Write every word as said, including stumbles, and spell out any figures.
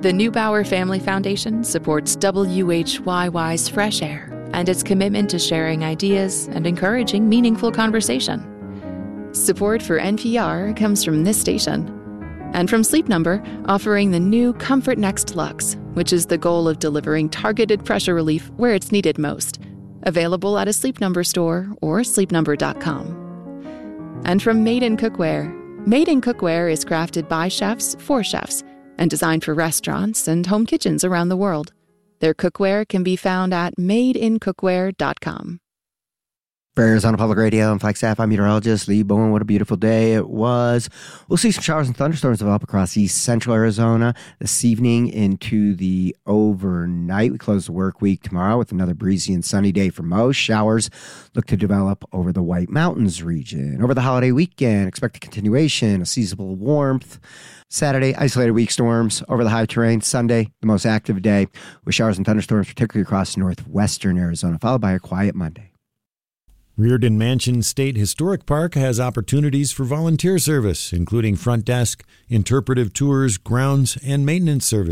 The Neubauer Family Foundation supports W H Y Y's Fresh Air and its commitment to sharing ideas and encouraging meaningful conversation. Support for N P R comes from this station and from Sleep Number, offering the new Comfort Next Luxe, which is the goal of delivering targeted pressure relief where it's needed most. Available at a Sleep Number store or sleep number dot com. And from Made in Cookware. Made in Cookware is crafted by chefs for chefs and designed for restaurants and home kitchens around the world. Their cookware can be found at made in cookware dot com. For Arizona Public Radio, I'm Flagstaff. I'm meteorologist Lee Bowen. What a beautiful day it was. We'll see some showers and thunderstorms develop across east central Arizona this evening into the overnight. We close the work week tomorrow with another breezy and sunny day for most. Showers look to develop over the White Mountains region. Over the holiday weekend, expect a continuation of seasonable warmth. Saturday, isolated weak storms over the high terrain. Sunday, the most active day with showers and thunderstorms, particularly across northwestern Arizona, followed by a quiet Monday. Reardon Mansion State Historic Park has opportunities for volunteer service, including front desk, interpretive tours, grounds, and maintenance service.